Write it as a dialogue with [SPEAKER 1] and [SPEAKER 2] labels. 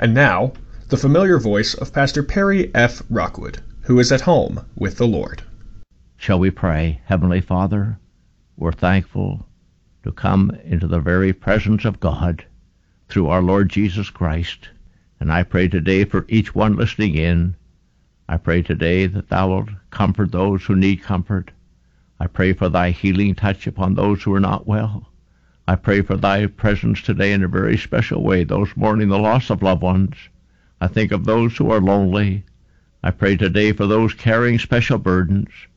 [SPEAKER 1] And now, the familiar voice of Pastor Perry F. Rockwood, who is at home with the Lord.
[SPEAKER 2] Shall we pray? Heavenly Father, we're thankful to come into the very presence of God through our Lord Jesus Christ. And I pray today for each one listening in. I pray today that thou wilt comfort those who need comfort. I pray for thy healing touch upon those who are not well. I pray for thy presence today in a very special way, those mourning the loss of loved ones. I think of those who are lonely. I pray today for those carrying special burdens.